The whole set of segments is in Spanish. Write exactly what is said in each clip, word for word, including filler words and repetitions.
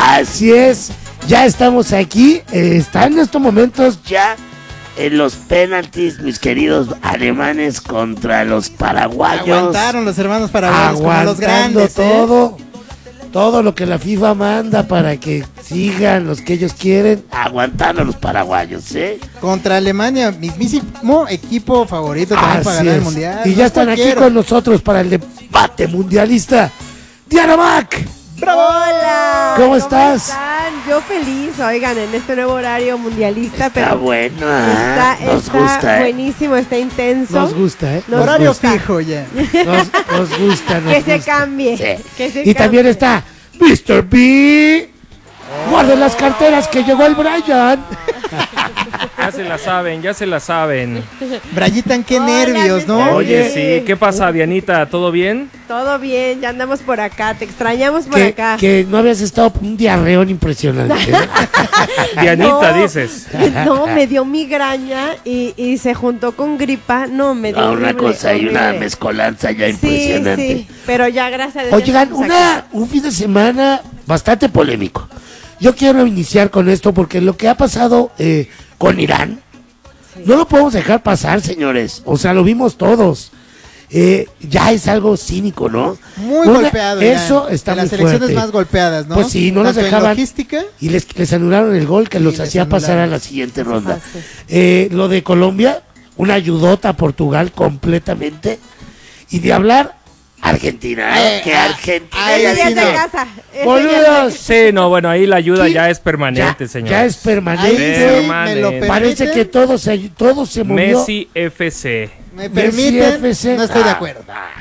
Así es, ya estamos aquí, eh, están en estos momentos ya en los penaltis, mis queridos alemanes contra los paraguayos. Aguantaron los hermanos paraguayos como los grandes, todo, ¿eh? Todo lo que la FIFA manda para que sigan los que ellos quieren, aguantando a los paraguayos, ¿eh? Contra Alemania, mismísimo equipo favorito también Así para ganar es. el mundial. Y No ya es están cualquiera. aquí con nosotros para el debate mundialista. Diana Mac. ¡Bravo! Hola. ¿Cómo estás? Están? Yo feliz, oigan, en este nuevo horario mundialista, Está pero bueno, está, ¿eh? Nos está gusta, ¿eh? buenísimo, está intenso. Nos gusta, ¿eh? Nos Nos Horario gusta. fijo ya. Nos, nos gusta, nos que se gusta. cambie. Sí. Que se Y cambie. también está mister B. Guarden las carteras que llegó el Brian. Ya se la saben, ya se la saben. Brayitan, qué Hola, nervios, ¿no? mister Oye, Oye. sí, ¿qué pasa, Dianita? ¿Todo bien? Todo bien, ya andamos por acá, te extrañamos por Que, acá. que no habías estado por un diarreón impresionante. ¿eh? Dianita, No. dices. No, me dio migraña y, y se juntó con gripa. No, me dio No, una horrible, cosa y una horrible. mezcolanza ya Sí, impresionante. sí, pero ya gracias a Dios. ya Oigan, estamos una, aquí. un fin de semana bastante polémico. Yo quiero iniciar con esto porque lo que ha pasado eh, con Irán, no lo podemos dejar pasar, señores. O sea, lo vimos todos. Eh, ya es algo cínico, ¿no? Muy Una- golpeado. Eso Irán. está De muy las elecciones fuerte. más golpeadas, ¿no? Pues sí, no los Tanto en dejaban. logística. Y les, les anularon el gol que Sí, los les hacía pasar anularon. a la siguiente ronda. Ah, sí. Eh, lo de Colombia, una ayudota a Portugal completamente. Y de hablar, Argentina. ¿eh? Eh, que ah, Argentina. ahí ya Ese ya es sí de no. casa. ese ya Boludos. Sí, no, bueno, ahí la ayuda ¿Qué? ya es permanente, Ya, señor. ya es Ahí permanente. sí, me lo Permanente. Parece permiten. que todo se, todo se movió. Messi F C. Me Messi permiten, F C. no estoy de Ah, acuerdo.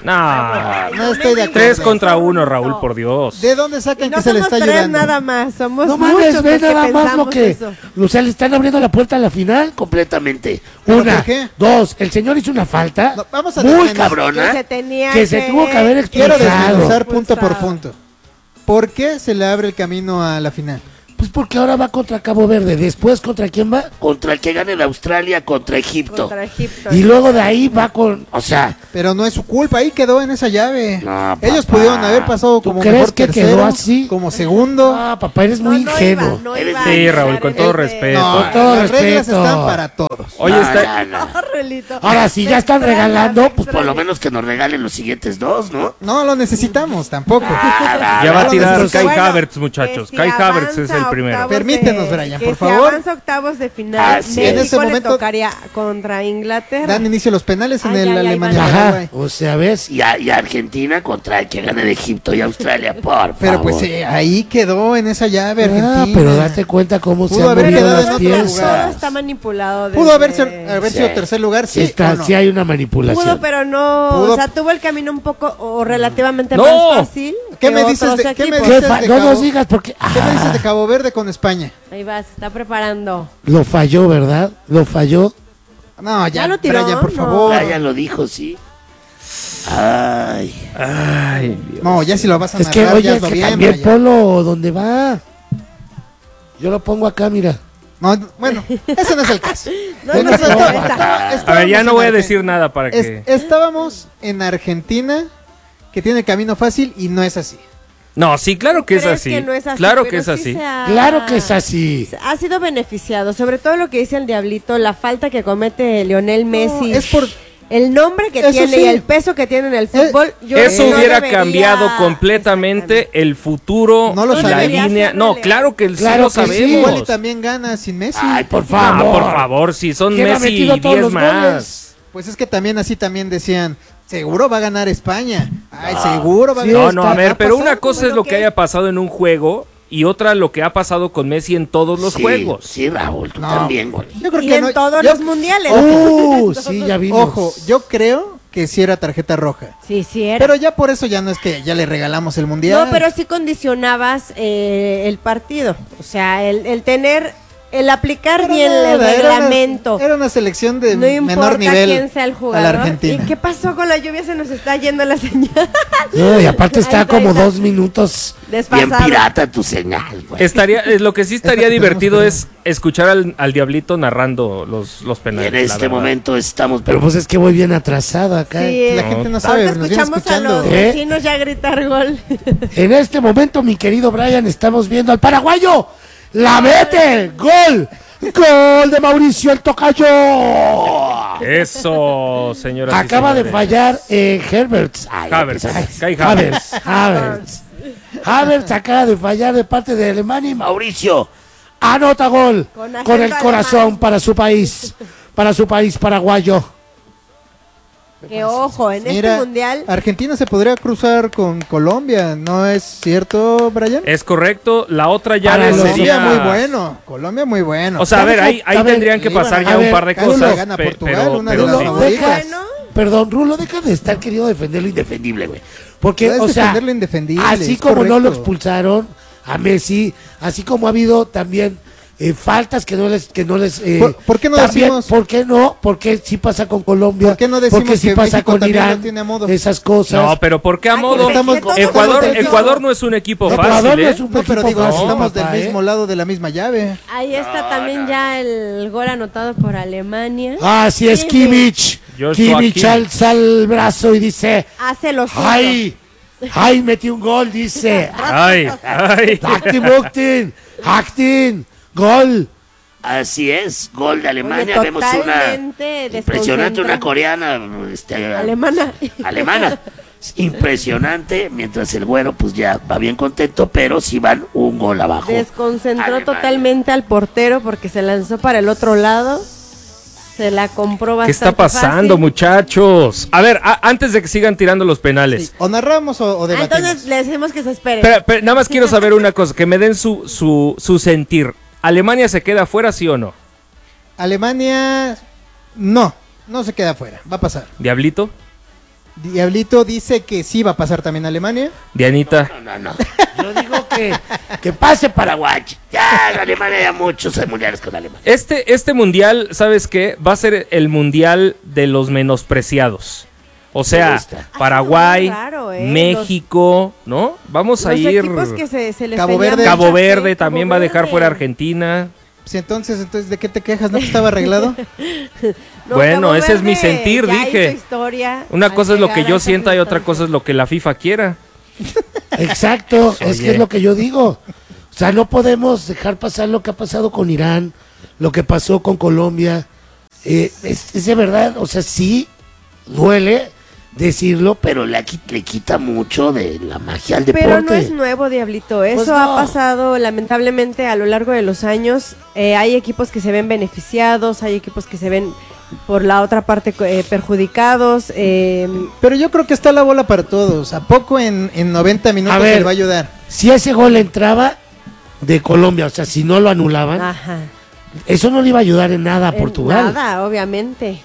No, No estoy de acuerdo. tres contra uno, Raúl, por Dios. ¿De dónde Y sacan no que se le somos está tres ayudando? nada más, somos No muchos mames, los ve que nada más lo pensamos que. eso. O sea, le están abriendo la puerta a la final completamente. ¿Pero Una, por qué? dos, el señor hizo una falta No, vamos a muy desmenuzar. cabrona Que se tenía que se tuvo que haber Quiero expulsado. desmenuzar punto por Expulsado. punto. ¿Por qué se le abre el camino a la final? Pues porque ahora va contra Cabo Verde. Después, ¿contra quién va? Contra el que gane de Australia, contra Egipto. Contra Egipto. Y luego de ahí va con. O sea, Pero no es su culpa, ahí quedó en esa llave. No, Ellos papá. pudieron haber pasado ¿Tú como crees mejor que tercero, quedó así? como segundo. ah, papá, eres No, muy no ingenuo. iba, no Eres- iba a Sí, llegar Raúl, con todo ese- respeto. No, con todo las reglas respeto. están para todos. Oye, No, está... no, no. Raulito. Ahora, si Me ya están extraña, regalando, me pues por lo extraña. menos que nos regalen los siguientes dos, ¿no? No lo necesitamos tampoco. Ah, Ya va a no tirar necesito. Kai Bueno, Havertz, muchachos. que Kai si Havertz es avanza el primero. octavos Permítenos, de- Brian, que por si favor. avanza octavos de final, Ah, sí. México En ese le momento- tocaría contra Inglaterra. Dan inicio los penales en Ay, el ay, ay, Alemania. van a- Ajá, Paraguay. o sea, ¿ves? Y, a- y Argentina contra el que gane de Egipto y Australia, por Pero favor. pues eh, ahí quedó en esa llave Argentina. Ah, pero date cuenta cómo se Pudo han haber movido quedado las en otro Todo piezas. está manipulado. Pudo desde- haber, ser- haber sido Sí. tercer lugar, sí. Sí, está, o no. sí hay una manipulación. Pudo, pero no, Pudo. o sea, tuvo el camino un poco o relativamente No. más fácil. ¿Qué que me dices otros de- qué me equipos. ¿Qué dices fa- de no Cabo- nos digas porque ¿Qué me dices de ah, Cabo Verde con España? Ahí va, se está preparando. lo falló, ¿verdad? Lo falló. No, ya, ¿Ya lo tiró? Brian, por No. favor. Ah, ya lo dijo, sí. Ay. Ay, Dios. No, ya si lo vas a Es que, narrar, oye, ya es hazlo que bien, también Brian. ponlo donde va. Yo lo pongo acá, mira. No, bueno, ese no es el caso. No, no, Bueno, no, está- no, está- A ver, estábamos ya no en voy a Argen- decir nada para Es- que... estábamos en Argentina, que tiene camino fácil y no es así. No, sí, claro que es ¿Crees así. que no es así? Claro Pero que es sí así. se ha- Claro que es así. Ha sido beneficiado, sobre todo lo que dice el Diablito, la falta que comete Lionel Messi. es por- el nombre que Eso tiene sí. y el peso que tiene en el fútbol. yo Eso creo que no hubiera debería- cambiado completamente el futuro, No lo la sabemos. línea. No, claro que sí Claro lo que sí. sabemos. Igual y también gana sin Messi. Ay, por Ah, favor. por favor, si son ¿Quién ha Messi metido y todos diez los más. goles? Pues es que también así también decían, seguro va a ganar España. Ay, seguro va a Sí, ganar. No, no, a está- ver, ¿Ha pero pasado? una cosa es como lo lo que que- haya pasado en un juego y otra lo que ha pasado con Messi en todos los Sí, juegos. Sí, Raúl, tú No. también, güey. Yo creo Y que en no. todos yo- los mundiales. Uh, sí, ya vimos. Ojo, yo creo que sí era tarjeta roja. Sí, sí era. Pero ya por eso ya no es que ya le regalamos el mundial. No, pero sí condicionabas eh, el partido. O sea, el, el tener el aplicar Pero bien nada, el era una- reglamento. Era una selección de No importa menor nivel quién sea el a la jugador. ¿Y Argentina. qué pasó con la lluvia? Se nos está yendo la señal. No, y aparte está Ahí está, como ahí está. dos minutos Desfasado. bien pirata tu señal, güey. Estaría, eh, lo que sí estaría Esta que divertido tenemos es escuchar al, al Diablito narrando los, los Y penales. en la este verdad. momento estamos, pero pues es que voy bien atrasado acá. Sí, La eh. gente no sabe, Ahorita nos viene escuchamos a escuchando. los ¿Eh? vecinos ya gritar gol. En este momento, mi querido Brian, estamos viendo al paraguayo. ¡La mete! ¡Gol! ¡Gol de Mauricio el Tocayo! Eso, señora. Acaba de fallar eh, Herbert. Ay, Havertz, ay, Kai Havertz. Havertz. Havertz acaba de fallar de parte de Alemania y Mauricio anota gol Con con, acento el corazón alemán. para su país, para su país paraguayo. Que ojo, en Mira, este mundial. Argentina se podría cruzar con Colombia, ¿no es cierto, Brian? Es correcto. La otra llave Para los- Colombia sería muy bueno, Colombia muy bueno. O sea, a ver, ahí, ahí A ver, tendrían que le iban pasar a- ya a un ver, par de Rulo, cosas. gana pe- Portugal, pero, una de pero las sí. favoritas. Bueno, Perdón, Rulo, deja de estar queriendo defender lo indefendible, güey. Porque, Puedes o sea, defender lo indefendible, así es como no lo correcto. expulsaron a Messi, así como ha habido también eh, faltas que no les, que no les. eh, ¿Por- por qué no también, decimos- ¿Por qué no? Porque sí pasa con Colombia. ¿Por qué no decimos porque sí que pasa México con también Irán. lo tiene a modo? Esas cosas. No, pero ¿por qué a Ay, modo? que estamos- de todos Ecuador, estamos del Ecuador mismo- no es un equipo Ecuador fácil, no ¿eh? es un No, pero equipo digo, fácil, estamos papá, del ¿eh? mismo lado de la misma llave. ahí está también ya el gol anotado por Alemania. Ah, sí es Kimmich. Kimmich. Joshua Kimmich Kimmich. alza el brazo y dice: Hace los ¡Ay! ¡Ay, metí un gol! Dice. Ay, ay. Actin, Muktin, Actin, gol. Así es, gol de Alemania. Oye, Vemos una totalmente impresionante, una desconcentrada. coreana este, Alemana. alemana. Impresionante, mientras el güero pues ya va bien contento, pero si van un gol abajo. Desconcentró Alemania. totalmente al portero porque se lanzó para el otro lado. Se la compró ¿Qué bastante está pasando, fácil. muchachos? A ver, a- antes de que sigan tirando los penales. Sí, O narramos o, o Ah, debatimos. entonces le decimos que se espere. Pero, pero nada más quiero saber una cosa, que me den su, su, su sentir. ¿Alemania se queda fuera, sí o no? Alemania, no, no se queda fuera, va a pasar. ¿Diablito? Diablito dice que sí va a pasar también Alemania. ¿Dianita? No, no, no. Yo digo que, que pase Paraguay. Ya, en Alemania ya muchos mundiales con Alemania. Este, este mundial, ¿sabes qué? Va a ser el mundial de los menospreciados. O Me sea, gusta. Paraguay, Ah, muy raro, ¿eh? México, ¿no? Vamos a Los ir... equipos que se, se les Cabo tenía Verde. mucha Cabo fe, Verde Cabo también va a dejar Verde. fuera a Argentina. Pues entonces, entonces, ¿de qué te quejas? ¿No que estaba arreglado? No, Bueno, Cabo ese es mi Verde sentir, ya dije. hizo historia Una al cosa es lo que llegar a yo esas sienta y otra instancias. cosa es lo que la FIFA quiera. Exacto, es que Oye. es lo que yo digo. O sea, no podemos dejar pasar lo que ha pasado con Irán, lo que pasó con Colombia. Eh, es, es de verdad, o sea, sí duele decirlo, pero le, qui- le quita mucho de la magia al deporte. Pero no es nuevo, Diablito. Eso Pues ha no. pasado lamentablemente a lo largo de los años. Eh, hay equipos que se ven beneficiados, hay equipos que se ven por la otra parte eh, perjudicados. eh, Pero yo creo que está la bola para todos. ¿A poco en, en noventa minutos A ver. se le va a ayudar? Si ese gol entraba de Colombia, o sea, si no lo anulaban, ajá. eso no le iba a ayudar en nada a En Portugal. Nada, obviamente.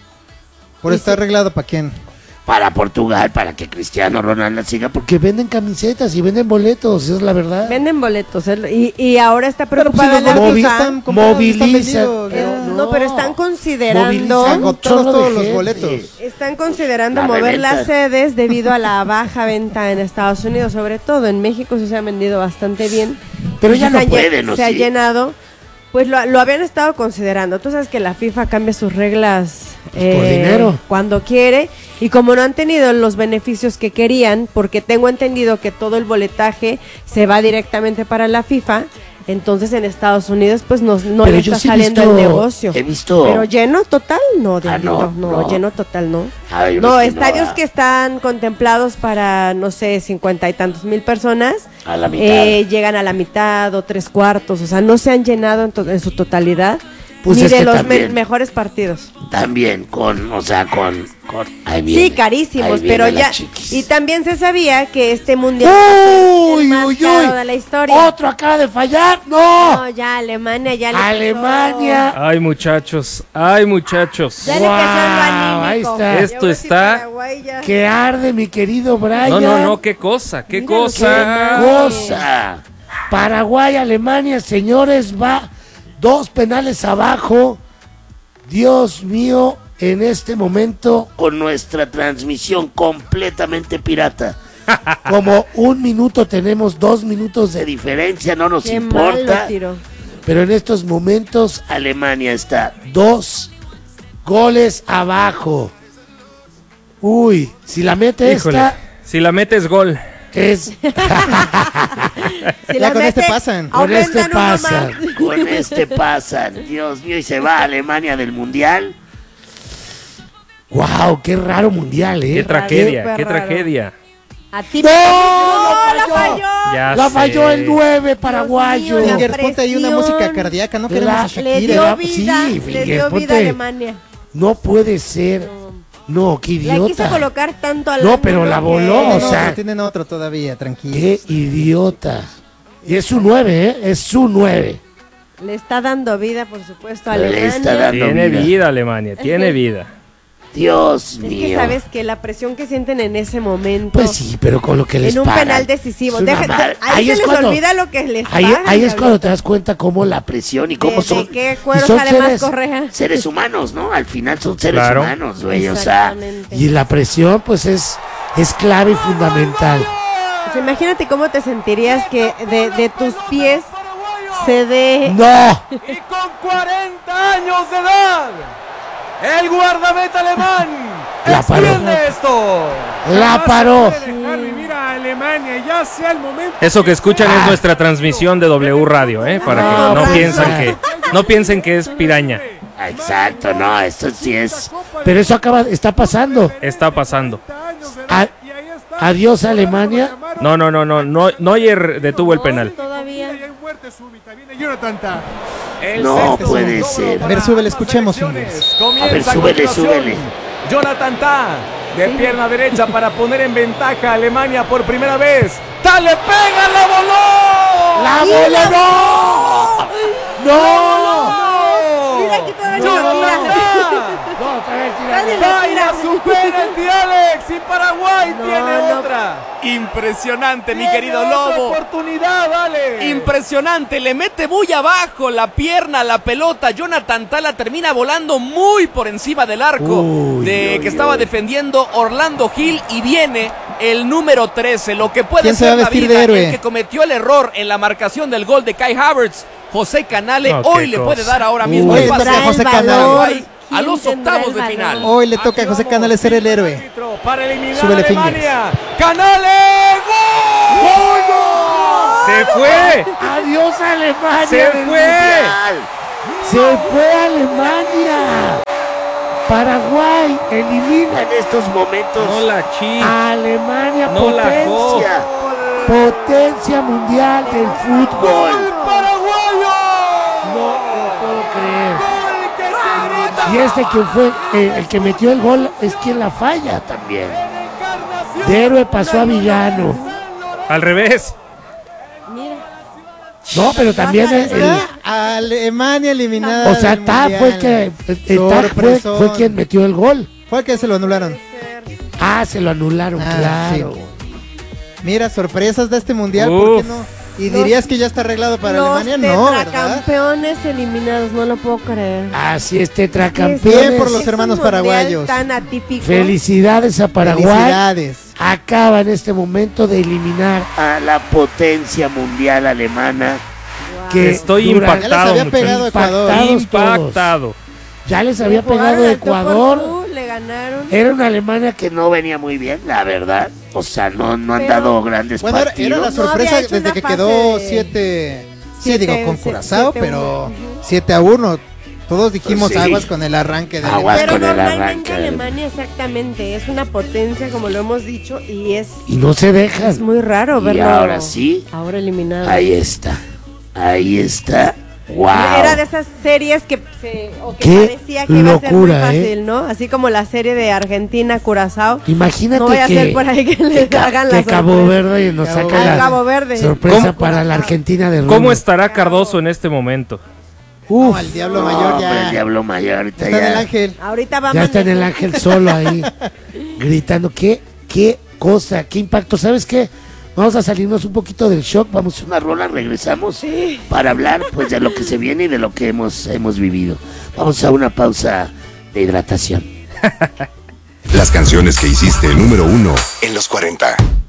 Por Y estar sí. arreglado, ¿para quién? Para Portugal, para que Cristiano Ronaldo siga, porque venden camisetas y venden boletos, esa es la verdad. Venden boletos. es lo- Y, y ahora está Pero pues, preocupada si la los boletos Movi- FIFA. están comprados, están moviliza- vendidos, Eh, ¿no? no, pero están considerando. Movilizan Agotados chorro de todos los gente. boletos. Están considerando La mover reventa. las sedes debido a la baja venta en Estados Unidos, sobre todo en México sí se han vendido bastante bien. Pero Sí ya se no han lle- pueden, ¿o Se ha sí? llenado. Pues lo, lo habían estado considerando. Tú sabes que la FIFA cambia sus reglas Pues por dinero. cuando quiere. Y como no han tenido los beneficios que querían, porque tengo entendido que todo el boletaje se va directamente para la FIFA, entonces en Estados Unidos pues no, no Pero le yo está sí he saliendo visto- el negocio. he visto- Pero lleno total, no, Ah, Diablito, no, no, no. lleno total, no. Hay unos No, que estadios ah, que están contemplados para, no sé, cincuenta y tantos mil personas, a la mitad. eh, llegan a la mitad o tres cuartos, o sea, no se han llenado en, to- en su totalidad, Pues ni es de que los me- también- mejores partidos. También con, o sea, con, con ahí viene, Sí, carísimos, ahí viene pero la ya. chiquis. Y también se sabía que este mundial va a ser el ¡Uy, más uy, caro uy! de la historia. Otro acaba de fallar, no. No, ya Alemania ya le Alemania. Ay, muchachos, ay, muchachos. pesó- Ya le pesó en lo Guau, ahí anímico. está. Y Esto ahora sí está- Paraguay ya- Que arde, mi querido Brian. No, no, no, qué cosa, qué Mira lo cosa. que- Cosa. Paraguay, Alemania, señores, va dos penales abajo. Dios mío, en este momento con nuestra transmisión completamente pirata. Como un minuto tenemos dos minutos de diferencia, no nos Qué mal importa. lo tiró. Pero en estos momentos Alemania está dos goles abajo. Uy, si la mete Híjole, esta si la metes gol. es Si Ya la con este mete, pasan. con este aumentan uno pasan, más. con este pasan. Dios mío, y se va a Alemania del mundial. Wow, qué raro mundial, eh. Qué tragedia, Súper qué raro. tragedia. A ti ¡No! ¡No, ¡La la falló! Ya La sé. falló el nueve paraguayo. Dios mío, Finger, ponte ahí una presión. música cardíaca, no La- queremos a Le Shakira. dio Mira, vida, sí, le Finger, dio vida a ponte. Alemania. No puede ser. No, qué Le idiota. quiso colocar tanto al No, pero la voló, Tienen o otro, sea. tienen otro todavía, tranquilo. Qué idiota. Y es su nueve, ¿eh? Es su nueve. Le está dando vida, por supuesto, a Le Alemania. está dando- Tiene vida. vida Alemania, tiene vida. Dios Es mío. que sabes que la presión que sienten en ese momento, Pues sí, pero con lo que les en un pagan. penal decisivo, Es una deja- madre. ahí, es se les cuando- olvida lo que les Ahí, pagan. ahí es Gabriel. cuando te das cuenta cómo la presión y cómo ¿De- son. de qué y cuero son sale más correa? seres humanos, ¿no? Al final son seres Claro. humanos, güey. O sea, Exactamente. y la presión, pues es, es clave y fundamental. Pues imagínate cómo te sentirías que de, de tus pies se dé... ¡No! Y con cuarenta años de edad, el guardameta alemán La paró. extiende esto. La paró. Dejar vivir a Alemania, ya sea el momento. Eso que escuchan Ah. es nuestra transmisión de W Radio, ¿eh? Para que No, no Rafa. piensen que no piensen que es piraña. Ah, exacto, no, esto sí es. Pero eso acaba, está pasando. Está pasando. A- adiós Alemania. No, no, no, no, no Neuer detuvo el penal. Todavía. Y hay muerte súbita, viene Jonathan Tah. El No sexto puede logro ser. para A ver, súbele, ambas escuchemos, selecciones. Ingrid. Comienza A ver, a súbele, continuación. súbele. Jonathan Tah, de pierna derecha para poner en ventaja a Alemania por primera vez. ¡Ta le pega, la voló! ¡La voló! ¡No! ¡No! Mira que todavía Jonathan no tira. Tah. No, a ver, Dale, tírale. Vaya su penalti, Alex. Y Paraguay No, tiene no. otra. Impresionante, mi Tiene querido otra Lobo. Oportunidad, Alex. Impresionante, le mete muy abajo la pierna a la pelota. Jonathan Tala termina volando muy por encima del arco Uy, de uy, que estaba uy. defendiendo Orlando Gil y viene el número trece, lo que puede ¿Quién se va ser a la vestir vida, de héroe? el que cometió el error en la marcación del gol de Kai Havertz. José Canale No, hoy qué le cosa. puede dar ahora mismo Uy, el le pase toca a a José Paraguay Canale. a los ¿Quién tendrá octavos el de final. balón? Hoy le toca a Aquí José vamos, Canales ser el silba héroe. árbitro para eliminar Súbele, a Alemania. ¡Canale! ¡Gol! ¡Se fue! ¡Adiós Alemania! ¡Se del fue! Mundial! ¡Se fue Alemania! Paraguay elimina en estos momentos No la chi. a Alemania, No la potencia, potencia mundial del fútbol. ¡Paraguayo! No lo puedo creer. ¡Gol que se grita! Y este que fue eh, el que metió el gol es quien la falla también. Encarnación De héroe pasó a villano. Al revés. Mira. No, pero también el, el- Está Alemania eliminada. o sea, del Ta fue el que Mundial. eh, eh, Ta fue, Sorpresón. fue quien metió el gol. Fue el que se lo anularon. Ah, se lo anularon, Ah, claro. Mira, sorpresas de este mundial, ¿por Uf. qué no? ¿Y dirías que ya está arreglado para Los Alemania? No, ¿verdad? tetracampeones eliminados, no lo puedo creer. Así es, Bien tetracampeones. por los Es un hermanos mundial paraguayos. tan atípico. Felicidades a Paraguay. Felicidades. Acaba en este momento de eliminar a la potencia mundial alemana. Que Estoy dura- Ya les había Impactado, pegado a Ecuador. Impactados todos. Impactado. Ya les Le había jugaron pegado al tú por Ecuador. tú, le ganaron. Era una Alemania que no venía muy bien, la verdad. O sea, no, no han Pero- dado grandes Bueno, era, partidos. era la No sorpresa había hecho desde una que fase quedó de- siete. Sí, siete- digo, con siete- Curazao, siete pero uno. siete a uno. Todos dijimos Pues sí. aguas con el arranque de Aguas Alemania. Pero con el normalmente arranque. Alemania exactamente es una potencia, como lo hemos dicho, y es, Y no se dejan. es muy raro Y verlo. ahora sí. Ahora eliminado. Ahí está. Ahí está. Wow. Era de esas series que, se, o que Qué parecía que iba a ser locura, muy fácil, ¿eh? ¿no? Así como la serie de Argentina-Curazao. Imagínate No voy a que, hacer por ahí que les que Ca- hagan que la Cabo sorpresa. Verde nos Cabo saca Verde. la Cabo Verde. sorpresa ¿Cómo? para la Argentina de ¿Cómo Rulo. estará Cardoso en este momento? Uf, No, el Diablo no, Mayor hombre, ya el Diablo Mayor ahorita está en el ya, ángel. Ahorita va a ya está en el amanecer. ángel solo ahí, gritando. ¿Qué, qué cosa, qué impacto? ¿Sabes qué? Vamos a salirnos un poquito del shock, vamos a una rola, regresamos Sí. para hablar pues de lo que se viene y de lo que hemos, hemos vivido. Vamos a una pausa de hidratación. Las canciones que hiciste número uno en los cuarenta.